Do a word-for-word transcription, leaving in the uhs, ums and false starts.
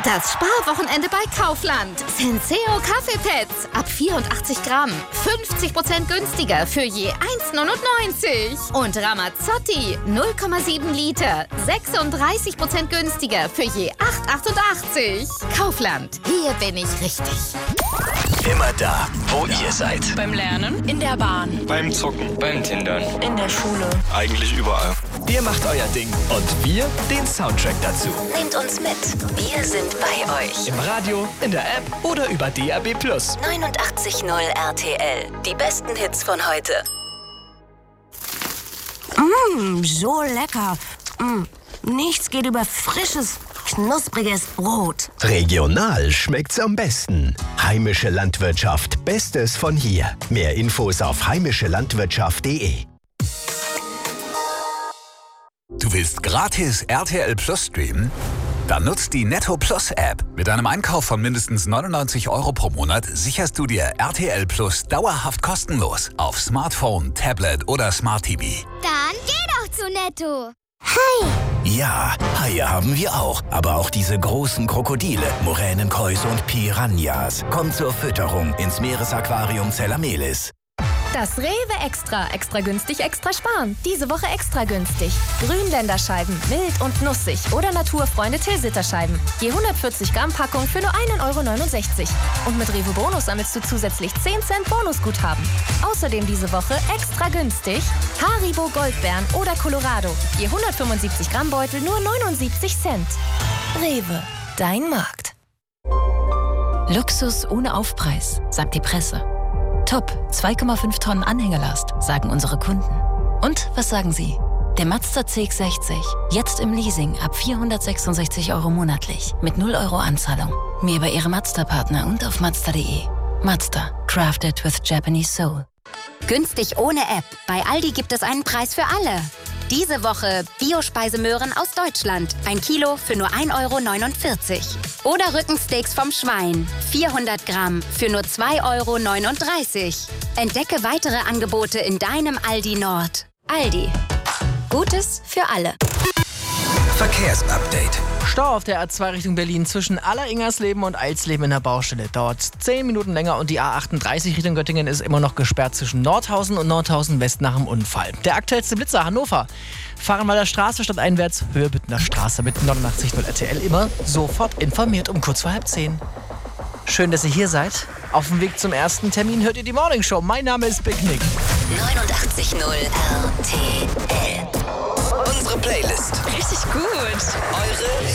Das Sparwochenende bei Kaufland. Senseo Kaffeepads ab vierundachtzig Gramm. fünfzig Prozent günstiger für je eins neunundneunzig. Und Ramazzotti null Komma sieben Liter. sechsunddreißig Prozent günstiger für je acht achtundachtzig. Kaufland. Hier bin ich richtig. Immer da, wo ihr seid. Beim Lernen, in der Bahn, beim Zocken, beim Tindern, in der Schule. Eigentlich überall. Ihr macht euer Ding und wir den Soundtrack dazu. Nehmt uns mit. Wir sind bei euch. Im Radio, in der App oder über D A B plus. neunundachtzig Komma null R T L. Die besten Hits von heute. Mmh, so lecker. Mmh, nichts geht über frisches, knuspriges Brot. Regional schmeckt's am besten. Heimische Landwirtschaft, Bestes von hier. Mehr Infos auf heimische landwirtschaft punkt de. Du willst gratis R T L Plus streamen? Dann nutzt die Netto Plus App. Mit einem Einkauf von mindestens neunundneunzig Euro pro Monat sicherst du dir R T L Plus dauerhaft kostenlos auf Smartphone, Tablet oder Smart T V. Dann geh doch zu Netto. Hi! Ja, Haie haben wir auch. Aber auch diese großen Krokodile, Moränenkäuse und Piranhas. Kommt zur Fütterung ins Meeresaquarium Zellamelis. Das Rewe Extra. Extra günstig, extra sparen. Diese Woche extra günstig. Grünländerscheiben, mild und nussig. Oder Naturfreunde Tilsiterscheiben. Je hundertvierzig Gramm Packung für nur ein Euro neunundsechzig. Und mit Rewe Bonus sammelst du zusätzlich zehn Cent Bonusguthaben. Außerdem diese Woche extra günstig Haribo Goldbeeren oder Colorado. Je hundertfünfundsiebzig Gramm Beutel nur neunundsiebzig Cent. Rewe, dein Markt. Luxus ohne Aufpreis, sagt die Presse. Top, zwei Komma fünf Tonnen Anhängerlast, sagen unsere Kunden. Und was sagen Sie? Der Mazda C X sechzig, jetzt im Leasing ab vierhundertsechsundsechzig Euro monatlich, mit null Euro Anzahlung. Mehr bei Ihrem Mazda-Partner und auf mazda punkt de. Mazda, crafted with Japanese soul. Günstig ohne App. Bei Aldi gibt es einen Preis für alle. Diese Woche Biospeisemöhren aus Deutschland. Ein Kilo für nur ein Euro neunundvierzig. Oder Rückensteaks vom Schwein. vierhundert Gramm für nur zwei Euro neununddreißig. Entdecke weitere Angebote in deinem Aldi Nord. Aldi. Gutes für alle. Verkehrsupdate. Stau auf der A zwei Richtung Berlin zwischen Alleringersleben und Eilsleben in der Baustelle. Dauert zehn Minuten länger und die A achtunddreißig Richtung Göttingen ist immer noch gesperrt zwischen Nordhausen und Nordhausen West nach dem Unfall. Der aktuellste Blitzer Hannover. Fahrenwalder Straße statt einwärts, Höhe Büttener Straße mit neunundachtzig Komma null R T L immer sofort informiert um kurz vor halb zehn. Schön, dass ihr hier seid. Auf dem Weg zum ersten Termin hört ihr die Morning Show. Mein Name ist Big Nick. neunundachtzig Komma null R T L. Unsere Playlist. Richtig gut. Eure